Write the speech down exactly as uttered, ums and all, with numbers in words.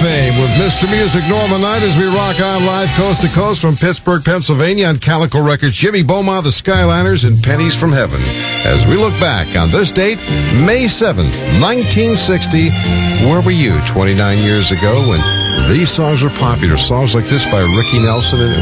fame with Mister Music Norma Knight as we rock on live coast to coast from Pittsburgh, Pennsylvania on Calico Records. Jimmy Beaumont, the Skyliners, and Pennies from Heaven. As we look back on this date, May seventh, nineteen sixty, where were you twenty-nine years ago when these songs were popular? Songs like this by Ricky Nelson and